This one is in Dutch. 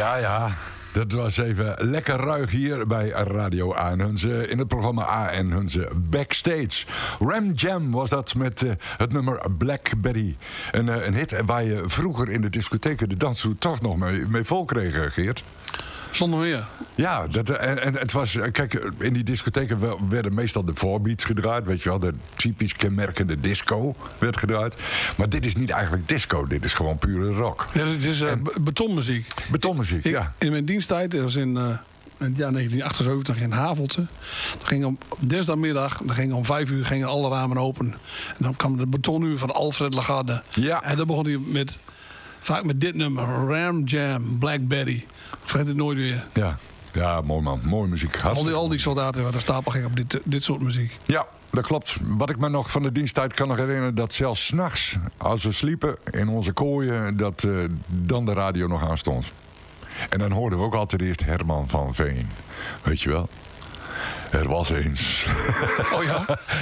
Ja. Dat was even lekker ruig hier bij Radio A en Hunze in het programma A en Hunze Backstage. Ram Jam was dat met het nummer Blackberry. Een hit waar je vroeger in de discotheken de dansvloer toch nog mee vol kreeg, Geert. Zonder meer. Ja, en het was... Kijk, in die discotheken werden meestal de voorbeats gedraaid. Weet je wel, de typisch kenmerkende disco werd gedraaid. Maar dit is niet eigenlijk disco. Dit is gewoon pure rock. Ja, het is betonmuziek. Betonmuziek, ja. In mijn diensttijd, dat was in het jaar 1978 in Havelte. Dan ging op dinsdagmiddag, om 5 uur gingen alle ramen open. En dan kwam de betonuur van Alfred Lagarde. Ja. En dan begon hij vaak met dit nummer. Ram Jam, Blackberry. Ik vergeet het nooit weer. Ja, mooi man. Mooie muziek. Al die soldaten waar de stapel ging op dit soort muziek. Ja, dat klopt. Wat ik me nog van de diensttijd kan herinneren... dat zelfs 's nachts, als we sliepen in onze kooien... dat dan de radio nog aan stond. En dan hoorden we ook altijd eerst Herman van Veen. Weet je wel? Er was eens. Oh ja?